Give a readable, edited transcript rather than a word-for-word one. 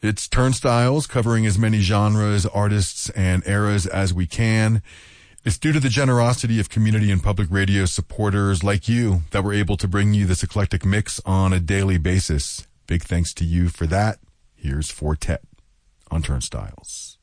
It's Turnstiles, covering as many genres, artists, and eras as we can. It's due to the generosity of community and public radio supporters like you that we're able to bring you this eclectic mix on a daily basis. Big thanks to you for that. Here's Four Tet on Turnstiles.